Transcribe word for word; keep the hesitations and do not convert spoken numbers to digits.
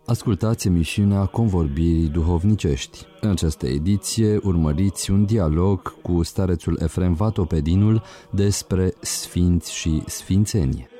Ascultați emisiunea Convorbirii Duhovnicești. În această ediție urmăriți un dialog cu starețul Efrem Vatopedinul despre sfinți și sfințenie.